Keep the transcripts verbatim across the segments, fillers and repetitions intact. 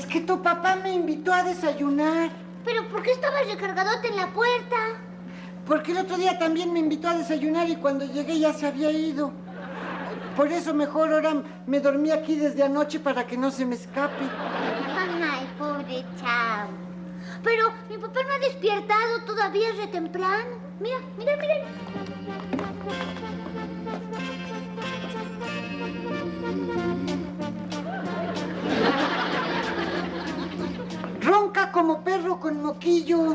que tu papá me invitó a desayunar. ¿Pero por qué estabas recargadote en la puerta? Porque el otro día también me invitó a desayunar y cuando llegué ya se había ido. Por eso mejor ahora me dormí aquí desde anoche para que no se me escape. Ay, pobre chavo. Pero mi papá no ha despertado, todavía es re temprano. Mira, mira, mira. Ronca como perro con moquillo.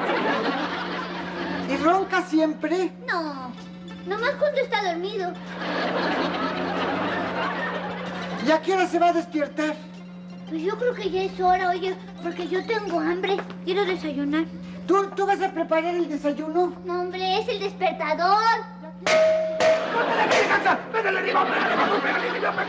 ¿Y ronca siempre? No, nomás cuando está dormido. ¿Y a qué hora se va a despertar? Pues yo creo que ya es hora, oye, porque yo tengo hambre. Quiero desayunar. ¿Tú, tú vas a preparar el desayuno? No, hombre, es el despertador. ¡Pégale aquí, Gansa! ¡Pégale arriba! ¡Pégale abajo! ¡Pégale arriba!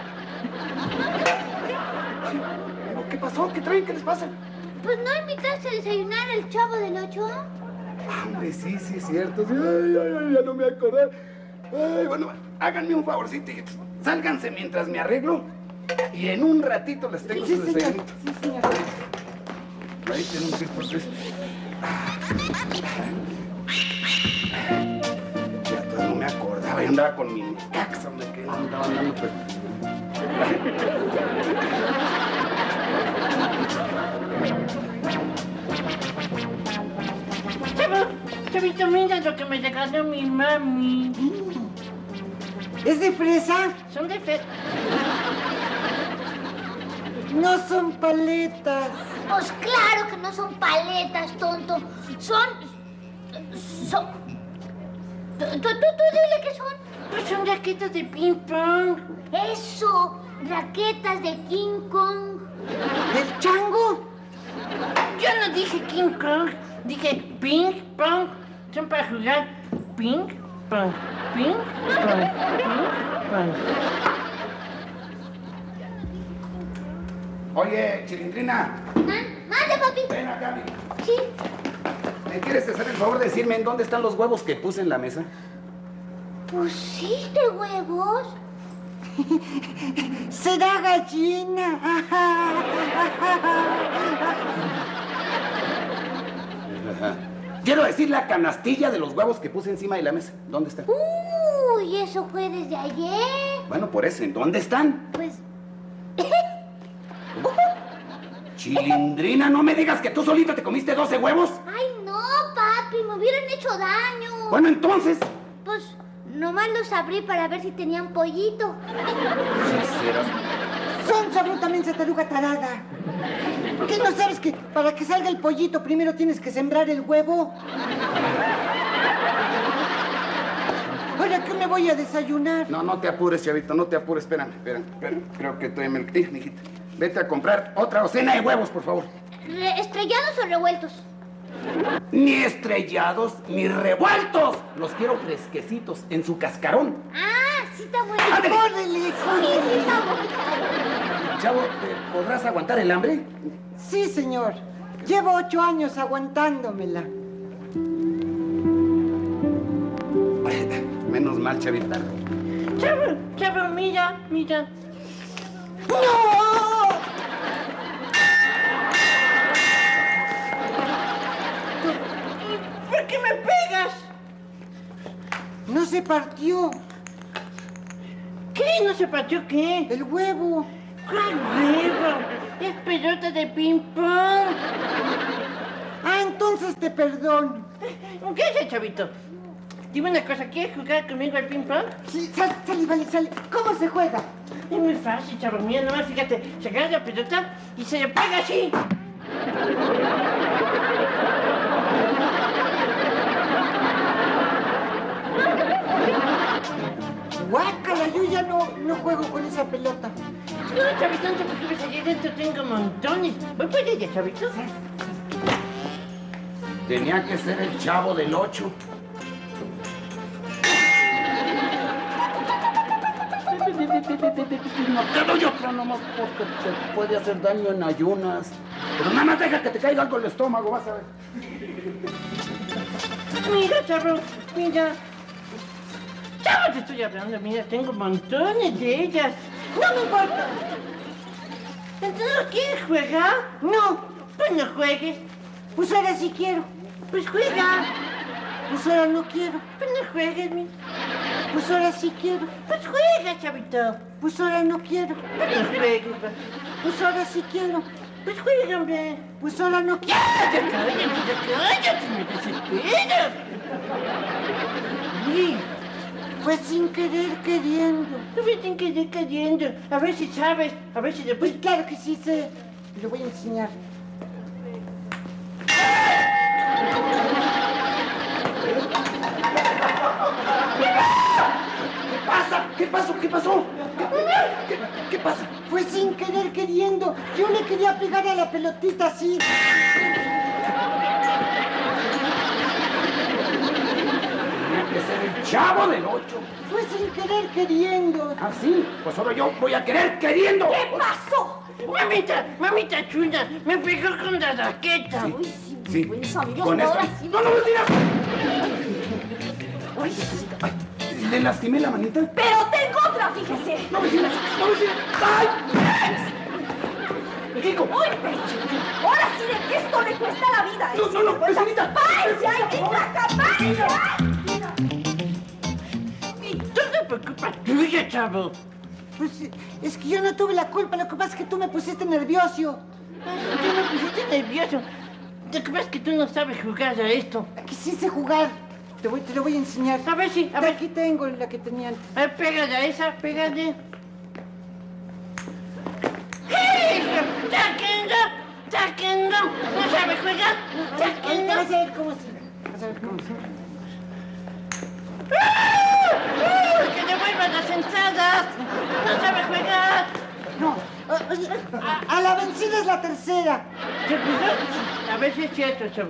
¿Qué pasó? ¿Qué traen? ¿Qué les pasa? Pues no invitaste a desayunar al Chavo del Ocho. Ah, hombre, sí, sí, es cierto. Sí, ay, ay, ay, ya no me acordé. Ay, bueno, háganme un favorcito. Sálganse mientras me arreglo. Y en un ratito les tengo Sí, su señor. desayunito. Sí, señor. Ahí tienen un tres por tres. Ya todo no me acordaba. Yo andaba con mi caxa, hombre, que no andaba andando, pues. Chavo, Chavito, mira lo que me regaló mi mami. ¿Es de fresa? Son de fe... No son paletas. Pues claro que no son paletas, tonto. Son... Son... ¿Tú, tú, tú, tú dile qué son? Pues son raquetas de ping pong. Eso, raquetas de King Kong. ¿Del chango? Yo no dije King Kong, dije ping pong. Son para jugar ping pong, ping pong, ping pong. Oye, Chilindrina. Mande, papi. Ven acá, mi. Sí. ¿Me quieres hacer el favor de decirme en dónde están los huevos que puse en la mesa? ¿Pusiste huevos? Será gallina. Quiero decir la canastilla de los huevos que puse encima de la mesa. ¿Dónde están? Uy, eso fue desde ayer. Bueno, por eso, ¿en dónde están? Pues... Chilindrina, no me digas que tú solita te comiste doce huevos. Ay, no, papi, me hubieran hecho daño. Bueno, entonces. Pues nomás los abrí para ver si tenían pollito. Sí, será. Sonsa, brutalmente taruga tarada. ¿Qué no sabes que para que salga el pollito primero tienes que sembrar el huevo? Ahora que me voy a desayunar. No, no te apures, chavito, no te apures. Espérame, espérame, espérame. Creo que todavía me... Eh, mijita, vete a comprar otra docena de huevos, por favor. Re- ¿Estrellados o revueltos? Ni estrellados, ni revueltos. Los quiero fresquecitos, en su cascarón. Ah, sí está bueno. ¡Ándale! ¡Córrele, Sí, córrele! sí está bueno. Chavo, ¿te podrás aguantar el hambre? Sí, señor. Llevo ocho años aguantándomela. Menos mal, chavita. Chavo, chavo, mira, mira. ¡No! ¿Por qué me pegas? No se partió ¿Qué? ¿No se partió qué? el huevo. ¿Cuál huevo? Es pelota de ping pong. Ah, entonces te perdono. ¿Qué haces, chavito? Dime una cosa, ¿quieres jugar conmigo al ping pong? Sí, sal, sale, vale, sale. ¿Cómo se juega? Es muy fácil, chavo mío, nomás fíjate, se agarra la pelota y se le pega así. Guácala, yo ya no, no juego con esa pelota. No, chavito, no te preocupes, allí dentro tengo montones. Voy por ella, chavito. Tenía que ser el Chavo del Ocho. No te doy otra nomás porque te puede hacer daño en ayunas. Pero nada más deja que te caiga algo en el estómago, vas a ver. Mira, chavo, mira. Chavo, te estoy hablando, mira, tengo montones de ellas. No me importa. ¿Entonces no quieres jugar? No, Pues no juegues. pues ahora sí quiero. Pues juega. Pues ahora no quiero. Pues no juegues, mi. Pues ahora sí quiero. Pues juega, chavito. Pues ahora no quiero. Pues no juegues, va. Pues ahora sí quiero. Pues juega, hombre. Pues ahora no quiero. ¡Ya, ya cállate, ya cállate! ¡Me desesperas! Uy, Fue sin querer queriendo. no me tienen que ir cayendo. A ver si sabes, a ver si después... Pues claro que sí sé. Le voy a enseñar. ¿Qué pasa? ¿Qué pasó? ¿Qué pasó? ¿Qué, qué, qué pasa? Fue sin querer queriendo. Yo le quería pegar a la pelotita así. Tenía que ser el Chavo del Ocho. Fue sin querer queriendo. ¿Ah, sí? Pues ahora yo voy a querer queriendo. ¿Qué pasó? Mamita, mamita chula, me pegó con la raqueta. Uy, sí, Sí. buenos amigos, Con ahora esto. sí. ¡No, no, no, mira! Uy, Ay, ¿le lastimé la manita? pero tengo otra, fíjese. No, vecina, no, vecina. ¡Ay! Kiko. Uy, pero ahora sí de que esto le cuesta la vida. ¿eh? No, no, no, vecinita. ¡Párense! ¡Ay, qué párense! Y tú te preocupas tuya, chavo. Pues eh, es que yo no tuve la culpa. Lo que pasa es que tú me pusiste nervioso. Tú me pusiste nervioso. Lo que pasa es que tú no sabes jugar a esto. Que sí sé jugar. Te, voy, te lo voy a enseñar. A ver si, a ver. Aquí tengo la que tenía antes. A ver, pégale a esa, pégale. ¡Hey! ¡Sáquenlo! ¡Sáquenlo! ¿No sabe jugar? Ahorita ¡Sáquenlo! vas a ver cómo se. Vas a ver cómo se. ¡Uh! ¡Que devuelvan las entradas! ¡No sabe jugar! No. a- oye, A, a la vencida es la tercera. ¿Se jugó? A ver si es cierto, chavo.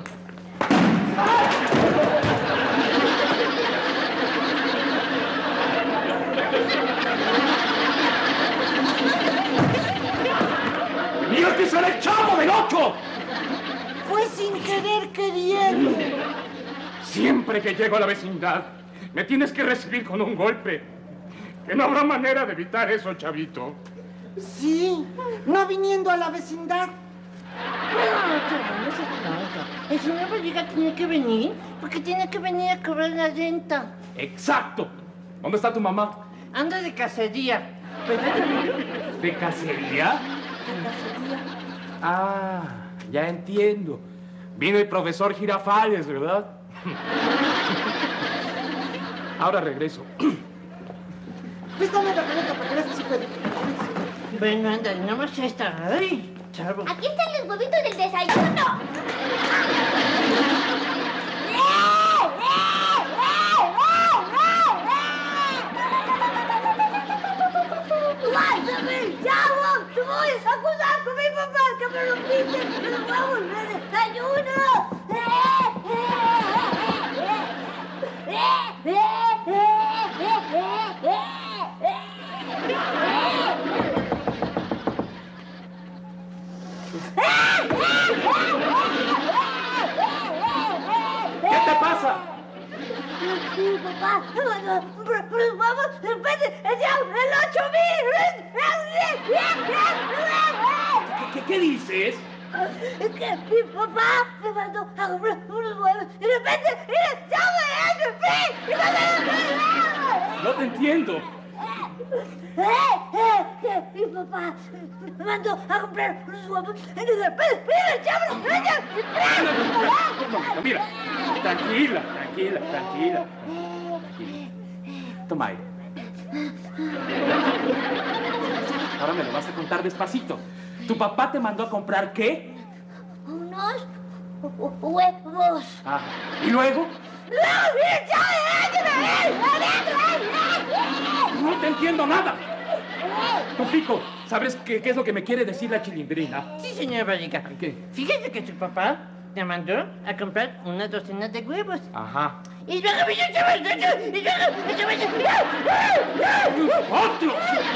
¡Mira que será el Chavo del Ocho! Fue sin querer queriendo. Siempre que llego a la vecindad, me tienes que recibir con un golpe. Que no habrá manera de evitar eso, chavito. Sí. No viniendo a la vecindad. No, chavo, no seas tonto. El señor Barriga tiene que venir porque tiene que venir a cobrar la renta. ¡Exacto! ¿Dónde está tu mamá? Anda de cacería. ¿Verdad, chavito? ¿De cacería? Ah, ya entiendo. Vino el profesor Girafales, ¿verdad? Ahora regreso. Pues dame la pelota para que veas que sí puede. Bueno, anda, nada más esta. Ay, chavo. Aquí están los huevitos del desayuno. ¡Guárdame, chavo! ¡Te voy a acusar con mi papá que me lo pinte! ¡Me lo vamos de desayuno! ¿Qué te pasa? Mi papá, pero, pero vamos, espérate, el diablo, el ocho mil. ¿Qué, qué, qué dices? Es que mi papá me mandó a comprar unos huevos y de repente, mira, ya me ¡Y me ¡Eh! No te entiendo. ¡Eh! Que mi papá me mandó a comprar unos huevos y de repente, mira, ya me Un momento, mira. Tranquila, tranquila, tranquila. Tranquila. Toma aire. Ahora me lo vas a contar despacito. ¿Tu papá te mandó a comprar qué? unos huevos. Ah, ¿y luego? No te entiendo nada. Tú, Pico, ¿sabes qué, qué es lo que me quiere decir la chilindrina? Sí, señora Barriga. ¿Qué? Fíjese que su papá te mandó a comprar una docena de huevos. Ajá. Y luego vino chaval, y luego ¡Otro!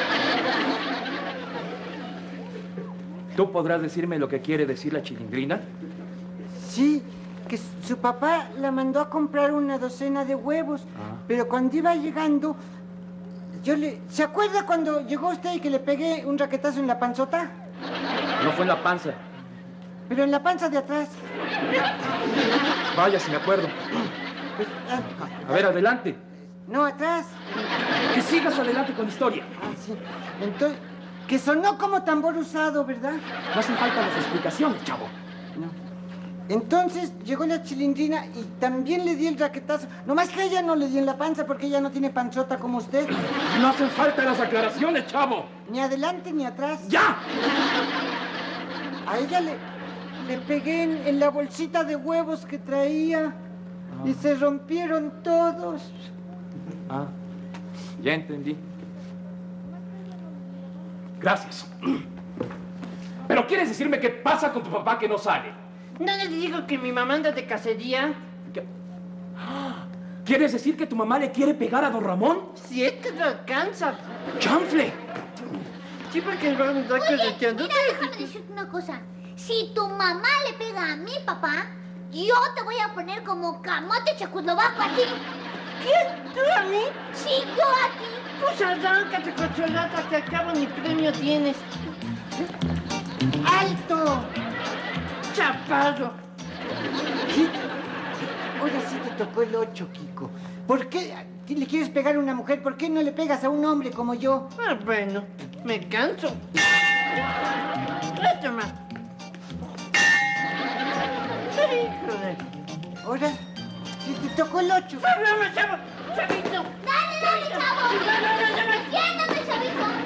¿Tú podrás decirme lo que quiere decir la chilindrina? Sí, que su papá la mandó a comprar una docena de huevos, Ah. pero cuando iba llegando, yo le... ¿Se acuerda cuando llegó usted y que le pegué un raquetazo en la panzota? No fue en la panza. Pero en la panza de atrás. Vaya, si me acuerdo. Pues, ah, A ver, adelante. no, atrás. Que sigas adelante con la historia. Ah, sí. Entonces, que sonó como tambor usado, ¿verdad? No hacen falta las explicaciones, chavo. No. Entonces llegó la Chilindrina y también le di el raquetazo. Nomás que a ella no le di en la panza porque ella no tiene panzota como usted. No hacen falta las aclaraciones, chavo. Ni adelante ni atrás. ¡Ya! A ella le, le pegué en, en la bolsita de huevos que traía y se rompieron todos. Ah, ya entendí. Gracias. ¿Pero quieres decirme qué pasa con tu papá que no sale? No les digo que mi mamá anda de cacería. ¿Qué? ¿Quieres decir que tu mamá le quiere pegar a don Ramón? Si es que no alcanza. ¡Chanfle! Sí, porque va a andar Oye, correteando. mira, déjame decirte una cosa. Si tu mamá le pega a mi papá, yo te voy a poner como camote checoslovaco a ti. ¿Quién? ¿Tú a mí? Sí, yo a ti. Pues arráncate, cocholata, que acabo ni premio tienes. ¡Alto! ¡Chaparro! ¿Qué? Ahora sí te tocó el ocho, Kiko. ¿Por qué le quieres pegar a una mujer? ¿Por qué no le pegas a un hombre como yo? Ah, bueno, me canso. Esto más. Híjole. Ahora sí te tocó el ocho. ¡Vamos, chavo! ¡Chavito! Dale, dale, chavo. Defiéndeme, chavito.